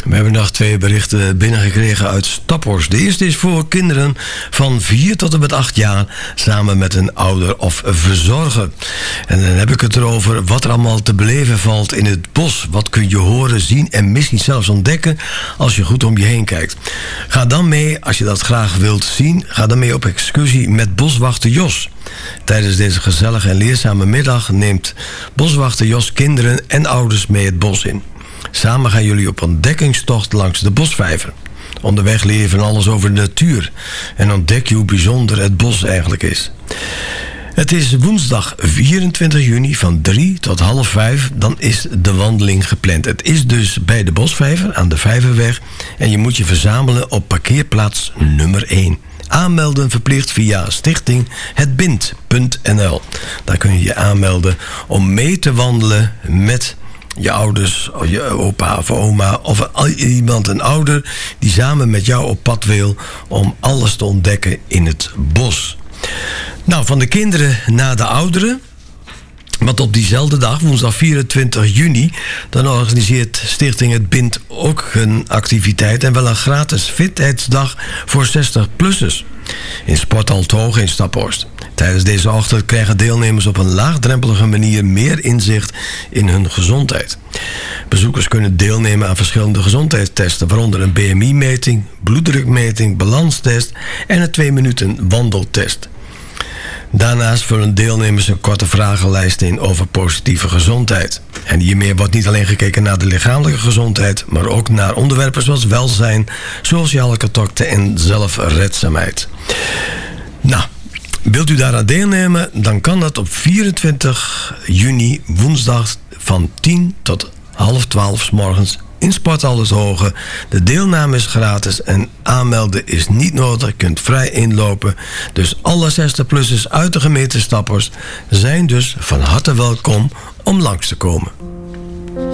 We hebben nog 2 berichten binnengekregen uit Staphorst. De eerste is voor kinderen van 4 tot en met 8 jaar... samen met een ouder of verzorger. En dan heb ik het erover wat er allemaal te beleven valt in het bos. Wat kun je horen, zien en misschien zelfs ontdekken... als je goed om je heen kijkt. Ga dan mee, als je dat graag wilt zien... ga dan mee op excursie met boswachter Jos. Tijdens deze gezellige en leerzame middag... neemt boswachter Jos kinderen en ouders mee het bos in. Samen gaan jullie op ontdekkingstocht langs de bosvijver. Onderweg leer je van alles over de natuur... en ontdek je hoe bijzonder het bos eigenlijk is. Het is woensdag 24 juni van 3 tot half 5. Dan is de wandeling gepland. Het is dus bij de bosvijver aan de Vijverweg... en je moet je verzamelen op parkeerplaats nummer 1. Aanmelden verplicht via stichtinghetbindt.nl. Daar kun je je aanmelden om mee te wandelen met je ouders, of je opa of oma... of iemand, een ouder, die samen met jou op pad wil... om alles te ontdekken in het bos. Nou, van de kinderen naar de ouderen... Want op diezelfde dag, woensdag 24 juni... dan organiseert Stichting Het Bindt ook een activiteit... en wel een gratis fitheidsdag voor 60-plussers... in Sporthal 't Hoog in Staphorst. Tijdens deze ochtend krijgen deelnemers op een laagdrempelige manier... meer inzicht in hun gezondheid. Bezoekers kunnen deelnemen aan verschillende gezondheidstesten... waaronder een BMI-meting, bloeddrukmeting, balanstest... en een 2-minuten wandeltest. Daarnaast vullen deelnemers een korte vragenlijst in over positieve gezondheid. En hiermee wordt niet alleen gekeken naar de lichamelijke gezondheid... maar ook naar onderwerpen zoals welzijn, sociale contacten en zelfredzaamheid. Nou, wilt u daaraan deelnemen, dan kan dat op 24 juni woensdag van 10 tot half 12 's morgens... in Sporthal 't Hoge. De deelname is gratis en aanmelden is niet nodig. Je kunt vrij inlopen. Dus alle 60-plussers uit de gemeente Staphorst zijn dus van harte welkom om langs te komen.